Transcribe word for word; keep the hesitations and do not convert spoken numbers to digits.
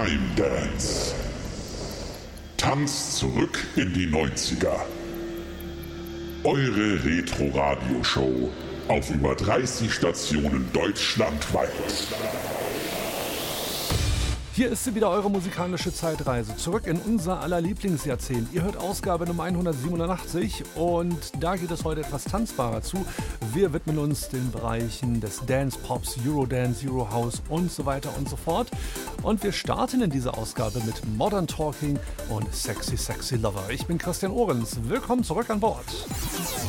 Time Dance. Tanzt zurück in die neunziger. Eure Retro-Radio-Show auf über dreißig Stationen deutschlandweit. Hier ist sie wieder, eure musikalische Zeitreise. Zurück in unser aller Lieblingsjahrzehnt. Ihr hört Ausgabe Nummer hundertsiebenundachtzig und da geht es heute etwas tanzbarer zu. Wir widmen uns den Bereichen des Dance Pops, Eurodance, Eurohouse und so weiter und so fort. Und wir starten in dieser Ausgabe mit Modern Talking und Sexy Sexy Lover. Ich bin Christian Ohrens. Willkommen zurück an Bord.